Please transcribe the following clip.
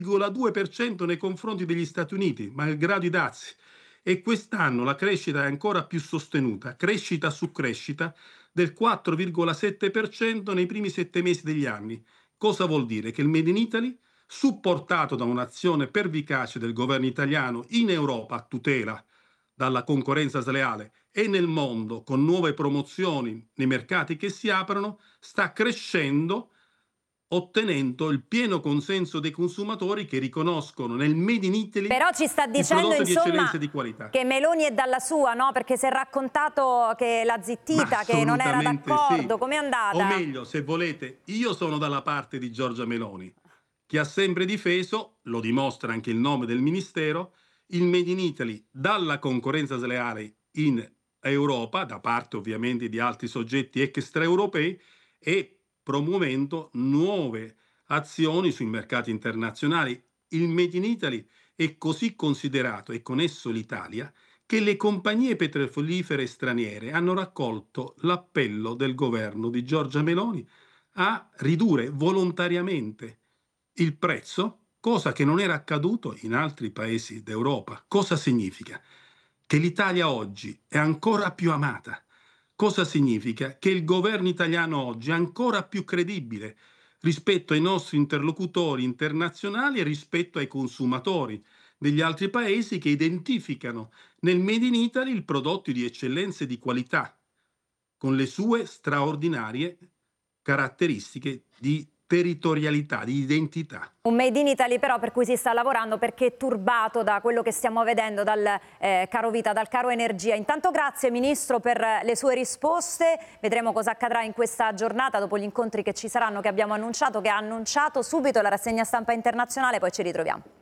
2% nei confronti degli Stati Uniti, malgrado i dazi. E quest'anno la crescita è ancora più sostenuta, crescita su crescita del 4,7% nei primi 7 mesi degli anni. Cosa vuol dire? Che il Made in Italy, supportato da un'azione pervicace del governo italiano in Europa a tutela dalla concorrenza sleale e nel mondo con nuove promozioni nei mercati che si aprono, sta crescendo ottenendo il pieno consenso dei consumatori che riconoscono nel Made in Italy Però ci sta il dicendo, prodotto di eccellenza insomma, e di qualità. che Meloni è dalla sua, no? Perché si è raccontato che l'ha Ma zittita, che non era assolutamente sì. d'accordo. Com'è O andata? meglio, se volete, io sono dalla parte di Giorgia Meloni, che ha sempre difeso, lo dimostra anche il nome del ministero, il Made in Italy dalla concorrenza sleale in Europa, da parte ovviamente di altri soggetti extraeuropei, e promuovendo nuove azioni sui mercati internazionali. Il Made in Italy è così considerato, e con esso l'Italia, che le compagnie petrolifere straniere hanno raccolto l'appello del governo di Giorgia Meloni a ridurre volontariamente il prezzo, cosa che non era accaduto in altri paesi d'Europa. Cosa significa? Che l'Italia oggi è ancora più amata. Cosa significa? Che il governo italiano oggi è ancora più credibile rispetto ai nostri interlocutori internazionali e rispetto ai consumatori degli altri paesi che identificano nel Made in Italy il prodotto di eccellenza e di qualità, con le sue straordinarie caratteristiche di territorialità, di identità. Un Made in Italy però per cui si sta lavorando perché è turbato da quello che stiamo vedendo dal caro vita, dal caro energia. Intanto grazie Ministro per le sue risposte, vedremo cosa accadrà in questa giornata dopo gli incontri che ci saranno, che abbiamo annunciato, che ha annunciato subito la rassegna stampa internazionale, poi ci ritroviamo.